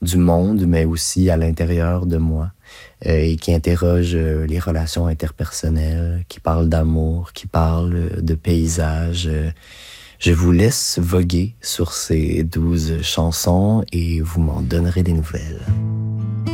du monde, mais aussi à l'intérieur de moi, et qui interrogent les relations interpersonnelles, qui parlent d'amour, qui parlent de paysages. Je vous laisse voguer sur ces 12 chansons et vous m'en donnerez des nouvelles.